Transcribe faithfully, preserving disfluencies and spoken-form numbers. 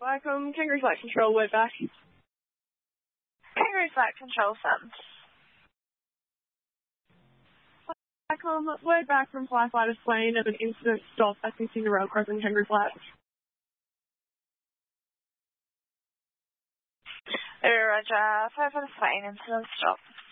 Welcome, Kangaroo Flight Control, we're back. Kangaroo Flight Control, Sun. Welcome, we're back from Firefighter's plane as an incident stop assisting the rail crossing Kangaroo Flat. Roger, Firefighter's plane, incident stop.